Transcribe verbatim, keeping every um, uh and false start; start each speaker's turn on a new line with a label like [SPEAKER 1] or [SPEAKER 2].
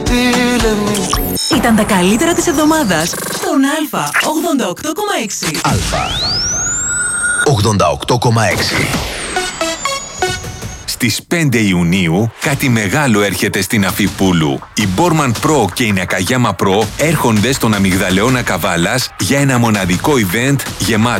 [SPEAKER 1] Ήταν τα καλύτερα της εβδομάδας στον Α ογδόντα οκτώ κόμμα έξι.
[SPEAKER 2] Α ογδόντα οκτώ κόμμα έξι.
[SPEAKER 3] Στις πέντε Ιουνίου κάτι μεγάλο έρχεται στην Αφιπούλου. Η Borman Pro και η Nakayama Pro έρχονται στον Αμυγδαλεώνα Καβάλας για ένα μοναδικό event γεμάτο